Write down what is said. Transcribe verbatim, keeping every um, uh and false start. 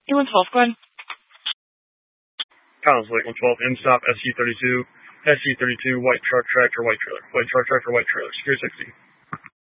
eight one twelve, go ahead. Collins, eight one twelve, in-stop, S U thirty-two, S U thirty-two, white truck tractor, white trailer, white truck tractor, white trailer, Secure sixty.